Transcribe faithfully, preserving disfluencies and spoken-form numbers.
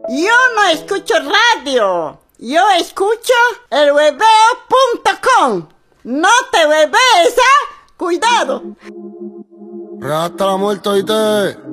Yo no escucho radio. Yo escucho el hueveo punto com. No te huevees, ¿ah? Cuidado. Rata la muerte, ¿oíste?